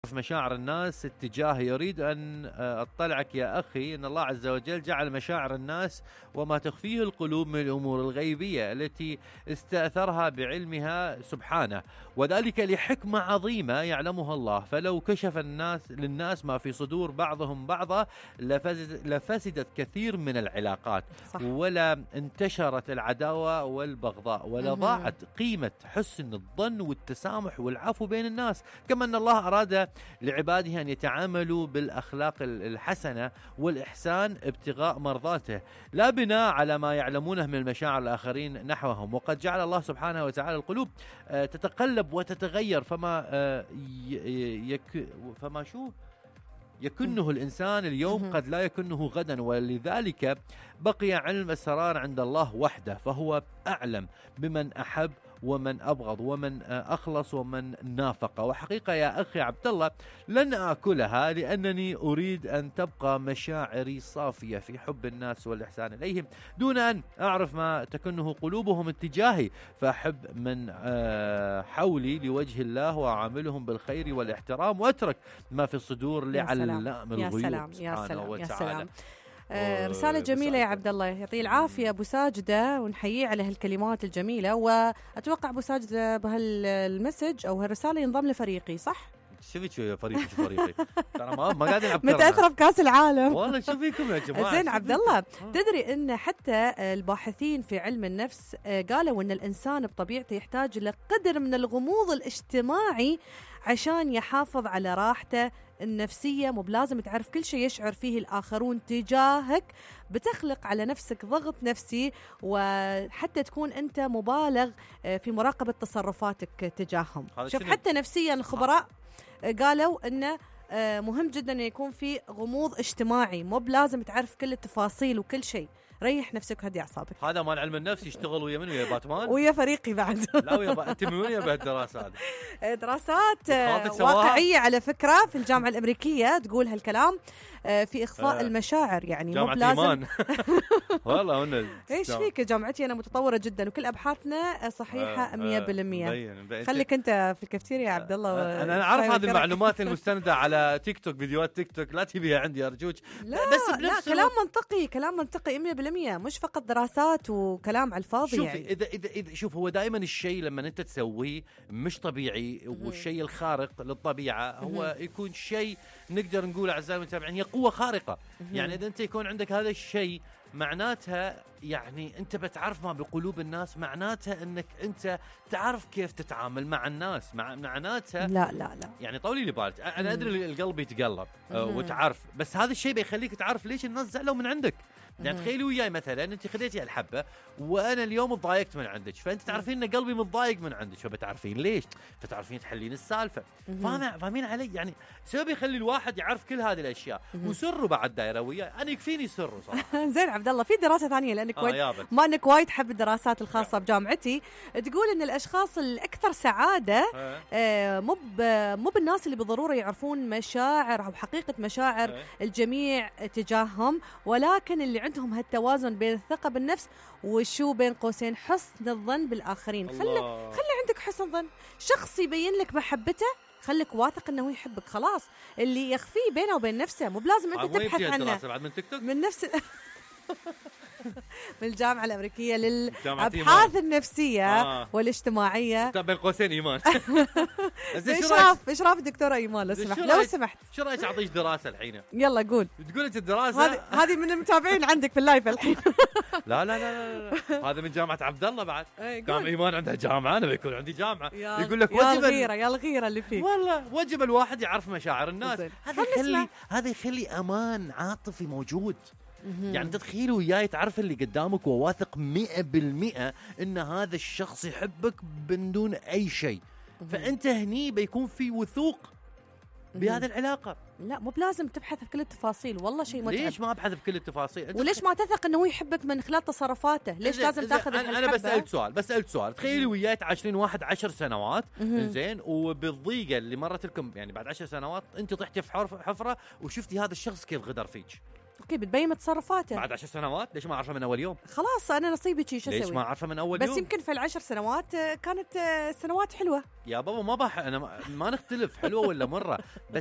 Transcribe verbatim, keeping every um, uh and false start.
مشاعر الناس اتجاهي. يريد أن أطلعك يا أخي أن الله عز وجل جعل مشاعر الناس وما تخفيه القلوب من الأمور الغيبية التي استأثرها بعلمها سبحانه، وذلك لحكمة عظيمة يعلمها الله. فلو كشف الناس للناس ما في صدور بعضهم بعضا لفسد لفسدت كثير من العلاقات، صح. ولا انتشرت العداوة والبغضاء، ولا ضاعت قيمة حسن الظن والتسامح والعفو بين الناس. كما أن الله أراد لعباده أن يتعاملوا بالأخلاق الحسنة والإحسان ابتغاء مرضاته، لا بناء على ما يعلمونه من المشاعر الآخرين نحوهم. وقد جعل الله سبحانه وتعالى القلوب تتقلب وتتغير، فما يك فما شو يكنه الإنسان اليوم قد لا يكنه غدا، ولذلك بقي علم السرار عند الله وحده، فهو أعلم بمن أحب ومن أبغض ومن أخلص ومن نافق. وحقيقة يا أخي عبد الله لن أكلها، لأنني أريد أن تبقى مشاعري صافية في حب الناس والإحسان إليهم دون أن أعرف ما تكنه قلوبهم اتجاهي، فأحب من حولي لوجه الله وأعاملهم بالخير والاحترام، وأترك ما في الصدور لعلام الغيوب سبحانه وتعالى. آه رسالة جميلة يا عبد الله، يعطيه العافية أبو ساجدة، ونحييه على هالكلمات الجميلة. وأتوقع أبو ساجدة بهالمسج أو هالرسالة ينضم لفريقي، صح؟ شوفي شو يا فريقي شو فريقي ترى ما ما قاعدين نلعب متأخرة بكأس العالم والله. شو فيكم يا جماعة؟ زين عبد الله، تدري ان حتى الباحثين في علم النفس قالوا ان الانسان بطبيعته يحتاج الى قدر من الغموض الاجتماعي عشان يحافظ على راحته النفسية. مو بلازم تعرف كل شيء يشعر فيه الآخرون تجاهك، بتخلق على نفسك ضغط نفسي، وحتى تكون أنت مبالغ في مراقبة تصرفاتك تجاههم. شوف حتى نفسيا الخبراء قالوا أنه مهم جدا أن يكون في غموض اجتماعي، مو بلازم تعرف كل التفاصيل وكل شيء. ريح نفسك وهدي أعصابك. هذا مال علم النفس يشتغل ويا من ويا باتمان ويا فريقي بعد. لا ويا با... انت من وين بهالدراسات؟ دراسات واقعية على فكرة في الجامعة الأمريكية تقول هالكلام في إخفاء آه. المشاعر، يعني مو بلازم. والله هنا ايش فيك؟ جامعتي أنا متطورة جدا وكل أبحاثنا صحيحة مية بالمية. خليك أنت في الكافتيريا يا عبد الله. أنا أعرف هذه المعلومات المستندة على تيك توك، فيديوهات تيك توك، لا تبيها عندي أرجوك. لا بس لا، كلام منطقي، كلام منطقي مية بالمية، مش فقط دراسات وكلام على الفاضي. شوف يعني إذا إذا إذا شوف، هو دائما الشيء لما أنت تسويه مش طبيعي، والشيء الخارق للطبيعة هو يكون شيء نقدر نقول أعزائي المتابعين هي قوة خارقة. يعني إذا أنت يكون عندك هذا الشيء معناتها يعني أنت بتعرف ما بقلوب الناس، معناتها أنك أنت تعرف كيف تتعامل مع الناس، مع معناتها لا لا لا يعني طولي لي بالك. أنا أدري القلب يتقلب وتعرف، بس هذا الشيء بيخليك تعرف ليش الناس زعلوا من عندك. يعني تخيلي وياي مثلا انت خذيتي الحبه وانا اليوم تضايقت من عندك، فانت تعرفين ان قلبي متضايق من عندك، فبتعرفين ليش، فتعرفين تحلين السالفه. فاهمين فاهمين علي؟ يعني سبب يخلي الواحد يعرف كل هذه الاشياء وسره بعد دايره وياي. انا يكفيني سره صراحه. زين عبد الله، في دراسه ثانيه لانك آه وايد ما انك وايد حب الدراسات الخاصه بجامعتي، تقول ان الاشخاص الاكثر سعاده آه مو مو بالناس اللي بالضروره يعرفون مشاعر او حقيقه مشاعر آه. الجميع تجاههم، ولكن اللي عندهم هالتوازن بين الثقة بالنفس وشو بين قوسين حسن الظن بالآخرين. خلي خلي عندك حسن ظن، شخص يبين لك محبته خليك واثق انه يحبك، خلاص. اللي يخفيه بينه وبين نفسه مو بلازم انت تبحث عنه. بعد من تيك توك من نفس من الجامعة الأمريكية للأبحاث النفسية آه. والاجتماعية بين قوسين إيمان. إشراف إشراف الدكتورة إيمان لو سمحت لو سمحت شو رأيك أعطيش دراسة الحين؟ يلا قول. تقول أنت الدراسة هذه من المتابعين عندك في اللايف الحين. لا لا لا لا هذا من جامعة عبد الله بعد. جامعة إيمان عندها جامعة، أنا بيكون عندي جامعة. يقول لك يا الغيرة يا الغيرة اللي فيك. والله وجب الواحد يعرف مشاعر الناس. هذا يخلي هذا يخلي أمان عاطفي موجود. يعني تتخيلوا وياي تعرف اللي قدامك وواثق مئة بالمئة ان هذا الشخص يحبك من دون اي شيء، فانت هني بيكون في وثوق بهذه العلاقة. لا مو بلازم تبحث بكل التفاصيل، والله شيء متعب. ليش ما ابحث بكل التفاصيل؟ وليش ما تثق انه هو يحبك من خلال تصرفاته؟ ليش لازم تاخذ الحبة؟ انا بسألت سؤال بسألت سؤال تخيلي وياي تعاشرين واحد عشر سنوات زين، وبالضيقة اللي مرت لكم يعني بعد عشر سنوات انت طحتي في حفرة وشفتي هذا الشخص كيف غدر فيك. اوكي بتبين تصرفاته بعد عشر سنوات ليش ما اعرفها من اول يوم؟ خلاص انا نصيبي شي شو ليش اسوي؟ ما اعرفها من اول بس يوم؟ يمكن في العشر سنوات آه، كانت آه، سنوات حلوه. يا بابا ما بح انا ما, ما نختلف حلوه ولا مره، بس